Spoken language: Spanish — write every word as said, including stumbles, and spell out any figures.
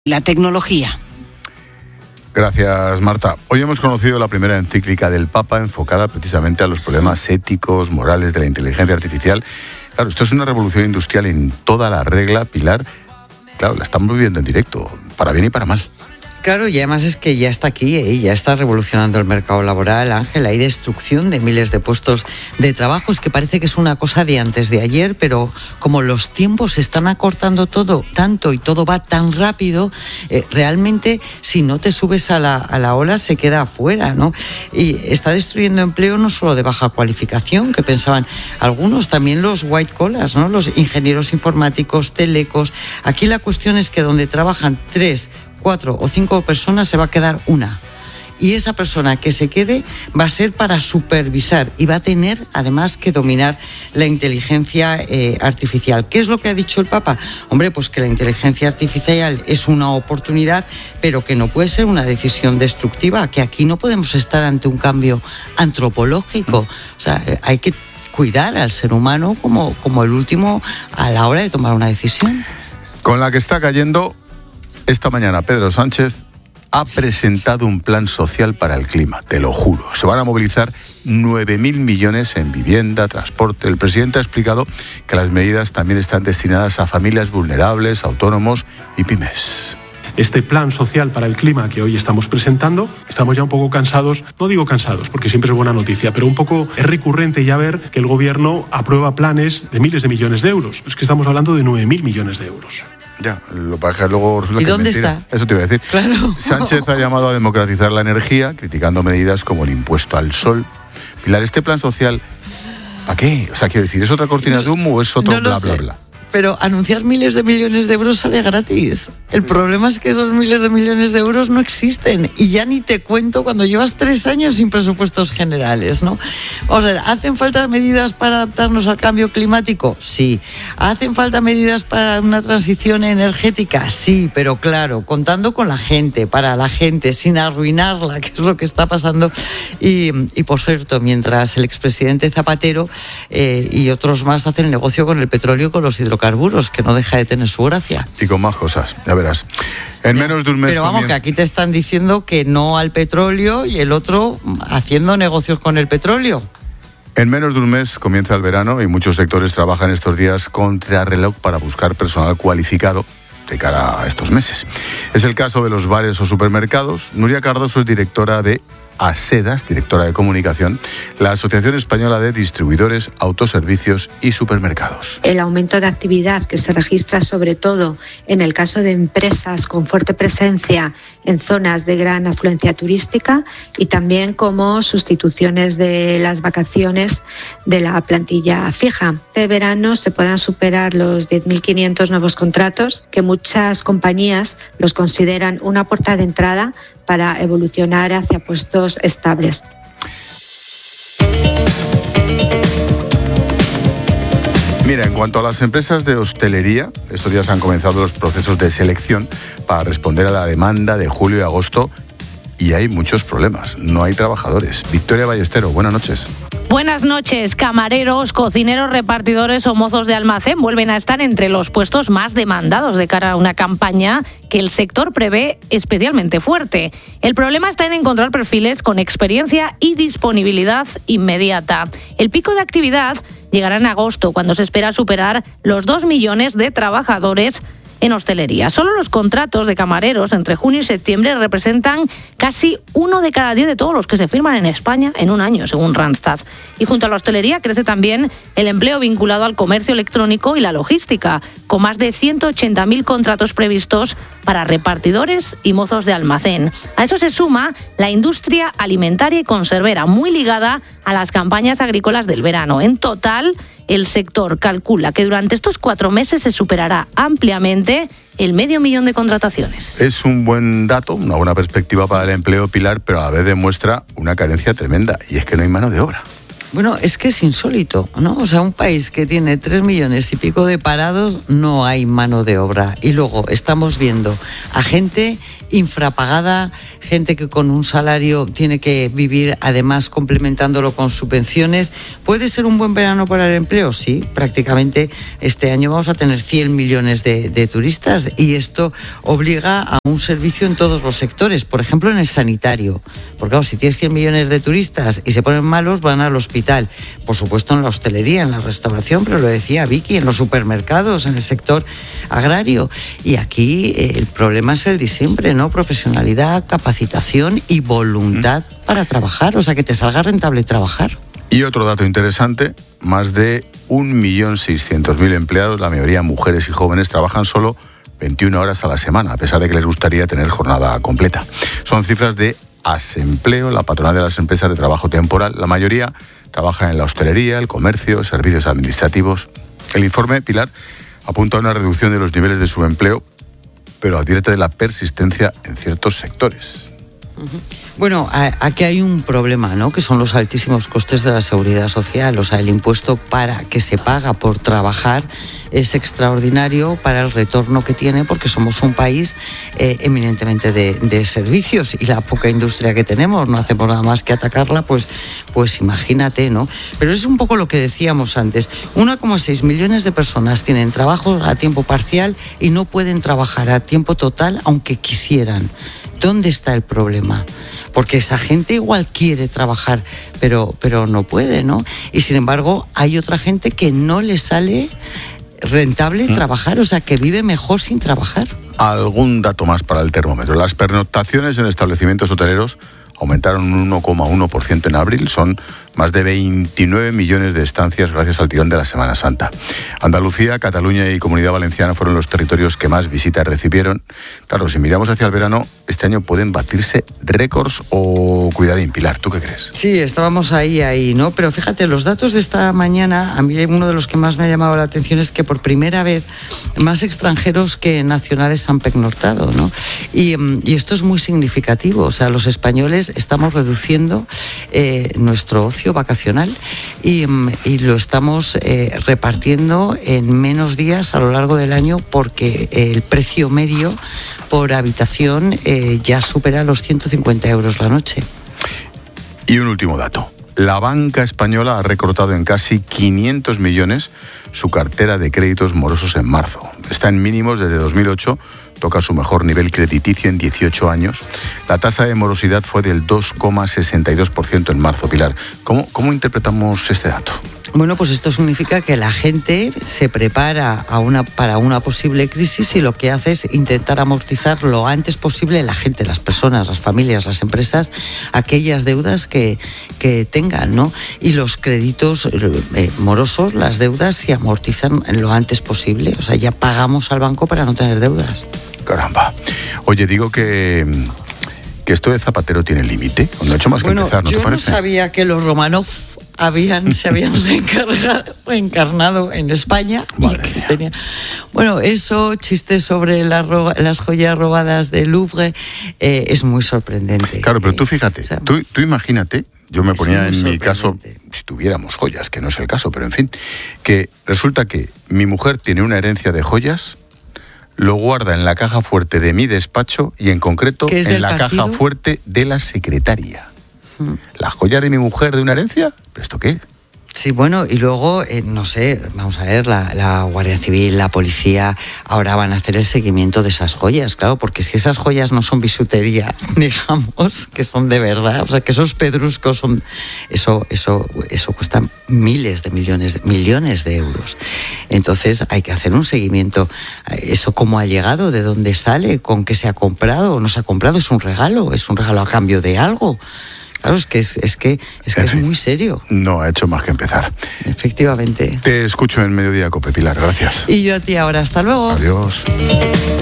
La tecnología. Gracias, Marta. Hoy hemos conocido la primera encíclica del Papa enfocada precisamente a los problemas éticos, morales de la inteligencia artificial. Claro, esto es una revolución industrial en toda la regla, Pilar. Claro, la estamos viviendo en directo, para bien y para mal. Claro, y además es que ya está aquí, ¿eh? Ya está revolucionando el mercado laboral, Ángel. Hay destrucción de miles de puestos de trabajo. Es que parece que es una cosa de antes de ayer, pero como los tiempos se están acortando todo tanto y todo va tan rápido, eh, realmente si no te subes a la, a la ola se queda afuera, ¿no? Y está destruyendo empleo no solo de baja cualificación, que pensaban algunos, también los white collars, ¿no? Los ingenieros informáticos, telecos. Aquí la cuestión es que donde trabajan tres, cuatro o cinco personas se va a quedar una. Y esa persona que se quede va a ser para supervisar y va a tener además que dominar la inteligencia eh, artificial. ¿Qué es lo que ha dicho el Papa? Hombre, pues que la inteligencia artificial es una oportunidad, pero que no puede ser una decisión destructiva, que aquí no podemos estar ante un cambio antropológico. O sea, hay que cuidar al ser humano como, como el último a la hora de tomar una decisión. Con la que está cayendo, esta mañana Pedro Sánchez ha presentado un plan social para el clima, te lo juro. Se van a movilizar nueve mil millones en vivienda, transporte. El presidente ha explicado que las medidas también están destinadas a familias vulnerables, autónomos y pymes. Este plan social para el clima que hoy estamos presentando, estamos ya un poco cansados, no digo cansados porque siempre es buena noticia, pero un poco es recurrente ya ver que el gobierno aprueba planes de miles de millones de euros. Es que estamos hablando de nueve mil millones de euros. Ya, lo que pasa es que luego resulta ¿Y que dónde es mentira. está? Eso te iba a decir. Claro. Sánchez ha llamado a democratizar la energía, criticando medidas como el impuesto al sol. Pilar, ¿este plan social para qué? O sea, quiero decir, ¿es otra cortina de humo o es otro no lo bla, sé. bla, bla? Pero anunciar miles de millones de euros sale gratis. El problema es que esos miles de millones de euros no existen. Y ya ni te cuento cuando llevas tres años sin presupuestos generales, ¿no? Vamos a ver, ¿hacen falta medidas para adaptarnos al cambio climático? Sí. ¿Hacen falta medidas para una transición energética? Sí, pero claro, contando con la gente, para la gente, sin arruinarla, que es lo que está pasando. Y, y por cierto, mientras el expresidente Zapatero eh, y otros más hacen negocio con el petróleo y con los hidrocarburos, carburos, que no deja de tener su gracia. Y con más cosas, ya verás. En menos de un mes Pero vamos, comienza... que aquí te están diciendo que no al petróleo y el otro haciendo negocios con el petróleo. En menos de un mes comienza el verano y muchos sectores trabajan estos días contrarreloj para buscar personal cualificado de cara a estos meses. Es el caso de los bares o supermercados. Nuria Cardoso es directora de ASEDAS, directora de comunicación, la Asociación Española de Distribuidores, Autoservicios y Supermercados. El aumento de actividad que se registra sobre todo en el caso de empresas con fuerte presencia en zonas de gran afluencia turística y también como sustituciones de las vacaciones de la plantilla fija. Este verano se puedan superar los diez mil quinientos nuevos contratos, que muchas compañías los consideran una puerta de entrada para evolucionar hacia puestos estables. Mira, en cuanto a las empresas de hostelería, estos días han comenzado los procesos de selección para responder a la demanda de julio y agosto y hay muchos problemas. No hay trabajadores. Victoria Ballestero, buenas noches. Buenas noches. Camareros, cocineros, repartidores o mozos de almacén vuelven a estar entre los puestos más demandados de cara a una campaña que el sector prevé especialmente fuerte. El problema está en encontrar perfiles con experiencia y disponibilidad inmediata. El pico de actividad llegará en agosto, cuando se espera superar los dos millones de trabajadores en hostelería. Solo los contratos de camareros entre junio y septiembre representan casi uno de cada diez de todos los que se firman en España en un año, según Randstad. Y junto a la hostelería crece también el empleo vinculado al comercio electrónico y la logística, con más de ciento ochenta mil contratos previstos para repartidores y mozos de almacén. A eso se suma la industria alimentaria y conservera, muy ligada a las campañas agrícolas del verano. En total, el sector calcula que durante estos cuatro meses se superará ampliamente el medio millón de contrataciones. Es un buen dato, una buena perspectiva para el empleo, Pilar, pero a la vez demuestra una carencia tremenda, y es que no hay mano de obra. Bueno, es que es insólito, ¿no? O sea, un país que tiene tres millones y pico de parados, no hay mano de obra. Y luego estamos viendo a gente infrapagada, gente que con un salario tiene que vivir, además complementándolo con subvenciones. ¿Puede ser un buen verano para el empleo? Sí, prácticamente este año vamos a tener cien millones de, de turistas y esto obliga a un servicio en todos los sectores, por ejemplo en el sanitario. Porque claro, si tienes cien millones de turistas y se ponen malos, van al hospital. Por supuesto en la hostelería, en la restauración, pero lo decía Vicky, en los supermercados, en el sector agrario. Y aquí eh, el problema es el de siempre, ¿no? Profesionalidad, capacitación y voluntad mm. para trabajar, o sea, que te salga rentable trabajar. Y otro dato interesante, más de un millón seiscientos mil empleados, la mayoría mujeres y jóvenes, trabajan solo veintiuna horas a la semana, a pesar de que les gustaría tener jornada completa. Son cifras de Asempleo, la patronal de las empresas de trabajo temporal. La mayoría trabaja en la hostelería, el comercio, servicios administrativos. El informe, Pilar, apunta a una reducción de los niveles de subempleo, pero advierte de la persistencia en ciertos sectores. Bueno, aquí hay un problema, ¿no? Que son los altísimos costes de la seguridad social. O sea, el impuesto para que se paga por trabajar es extraordinario para el retorno que tiene, porque somos un país eh, eminentemente de, de servicios y la poca industria que tenemos, no hacemos nada más que atacarla, pues, pues imagínate, ¿no? Pero es un poco lo que decíamos antes. uno coma seis millones de personas tienen trabajo a tiempo parcial y no pueden trabajar a tiempo total aunque quisieran. ¿Dónde está el problema? Porque esa gente igual quiere trabajar, pero, pero no puede, ¿no? Y sin embargo, hay otra gente que no le sale rentable ¿Mm? trabajar, o sea, que vive mejor sin trabajar. Algún dato más para el termómetro. Las pernoctaciones en establecimientos hoteleros aumentaron un uno coma uno por ciento en abril, son más de veintinueve millones de estancias gracias al tirón de la Semana Santa. Andalucía, Cataluña y Comunidad Valenciana fueron los territorios que más visitas recibieron. Claro, si miramos hacia el verano, este año pueden batirse récords o cuidadín. Pilar, ¿tú qué crees? Sí, estábamos ahí, ahí, ¿no? Pero fíjate, los datos de esta mañana, a mí uno de los que más me ha llamado la atención es que por primera vez más extranjeros que nacionales han pernoctado, ¿no? Y, y esto es muy significativo, o sea, los españoles estamos reduciendo eh, nuestro ocio vacacional y, y lo estamos eh, repartiendo en menos días a lo largo del año porque el precio medio por habitación eh, ya supera los ciento cincuenta euros la noche. Y un último dato. La banca española ha recortado en casi quinientos millones su cartera de créditos morosos en marzo. Está en mínimos desde dos mil ocho, toca su mejor nivel crediticio en dieciocho años. La tasa de morosidad fue del dos coma sesenta y dos por ciento en marzo. Pilar, ¿cómo, cómo interpretamos este dato? Bueno, pues esto significa que la gente se prepara a una, para una posible crisis y lo que hace es intentar amortizar lo antes posible la gente, las personas, las familias, las empresas, aquellas deudas que, que tengan, ¿no? Y los créditos eh, morosos, las deudas, se amortizan lo antes posible. O sea, ya pagamos al banco para no tener deudas. Caramba. Oye, digo que... que esto de Zapatero tiene límite. No he hecho más que bueno, empezar, ¿no te parece? Yo no sabía que los Romanov habían, se habían reencarnado en España. Madre y que mía. tenía... Bueno, eso, chistes sobre las, ro... las joyas robadas del Louvre, eh, es muy sorprendente. Claro, pero tú fíjate, o sea, tú, tú imagínate, yo me ponía en mi caso, sorprendente. si tuviéramos joyas, que no es el caso, pero en fin, que resulta que mi mujer tiene una herencia de joyas, lo guarda en la caja fuerte de mi despacho y en concreto en la partido? caja fuerte de la secretaria. Hmm. ¿La joya de mi mujer de una herencia? ¿Esto qué? Sí, bueno, y luego, eh, no sé, vamos a ver, la, la Guardia Civil, la policía, ahora van a hacer el seguimiento de esas joyas, claro, porque si esas joyas no son bisutería, digamos, que son de verdad, o sea, que esos pedruscos son, eso, eso, eso cuesta miles de millones, de, millones de euros. Entonces hay que hacer un seguimiento, eso cómo ha llegado, de dónde sale, con qué se ha comprado o no se ha comprado, es un regalo, es un regalo a cambio de algo. Claro, es que es, es, que, es, que es muy serio. No ha hecho más que empezar. Efectivamente. Te escucho en Mediodía Cope, Pilar, gracias. Y yo a ti ahora, hasta luego. Adiós.